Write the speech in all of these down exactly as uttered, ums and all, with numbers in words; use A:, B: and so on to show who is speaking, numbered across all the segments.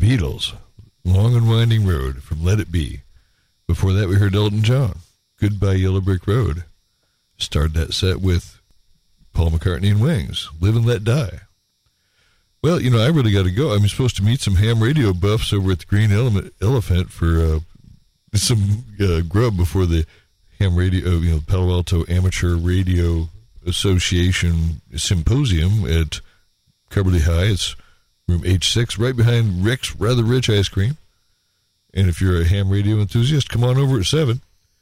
A: Beatles, Long and Winding Road from Let It Be. Before that, we heard Elton John, Goodbye Yellow Brick Road. Started that set with Paul McCartney and Wings, Live and Let Die. Well, you know, I really got to go. I'm supposed to meet some ham radio buffs over at the Green Ele- Elephant for uh, some uh, grub before the ham radio, you know, Palo Alto Amateur Radio Association Symposium at Cumberly High. It's room H six, right behind Rick's Rather Rich Ice Cream. And if you're a ham radio enthusiast, come on over at seven.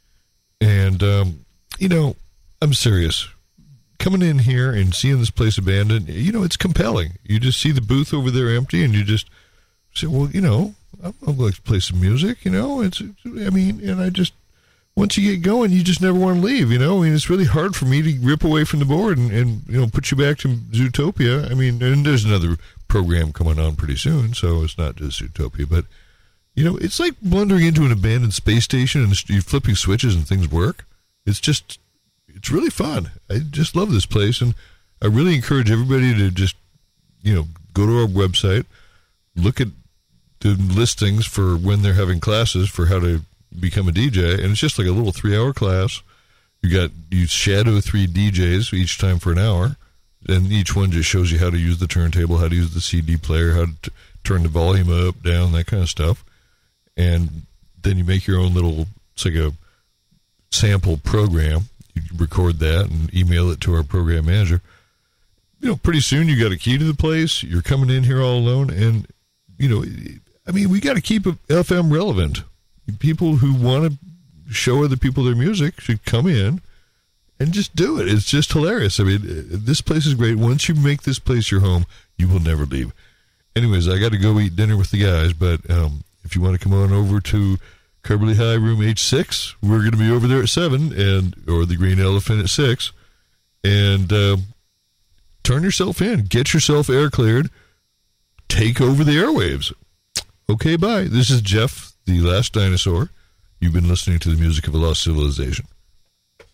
A: And, um, you know, I'm serious. Coming in here and seeing this place abandoned, you know, it's compelling. You just see the booth over there empty, and you just say, well, you know, I'd like to play some music, you know. It's, I mean, and I just, once you get going, you just never want to leave, you know. I mean, it's really hard for me to rip away from the board and, and you know, put you back to Zootopia. I mean, and there's another program coming on pretty soon, so it's not just Zootopia, but, you know, it's like blundering into an abandoned space station and you're flipping switches and things work. It's just, it's really fun. I just love this place, and I really encourage everybody to just, you know, go to our website, look at the listings for when they're having classes for how to become a D J, and it's just like a little three-hour class. You got, you shadow three D Js each time for an hour, and each one just shows you how to use the turntable, how to use the C D player, how to t- turn the volume up, down, that kind of stuff. And then you make your own little, it's like a sample program. You record that and email it to our program manager. You know, pretty soon you got a key to the place. You're coming in here all alone. And, you know, I mean, we got to keep F M relevant. People who want to show other people their music should come in and just do it. It's just hilarious. I mean, this place is great. Once you make this place your home, you will never leave. Anyways, I got to go eat dinner with the guys, but um, if you want to come on over to Cumberly High, room H six. We're going to be over there at seven, and or the Green Elephant at six. And uh, turn yourself in. Get yourself air cleared. Take over the airwaves. Okay, bye. This is Jeff, the Last Dinosaur. You've been listening to the music of a lost civilization.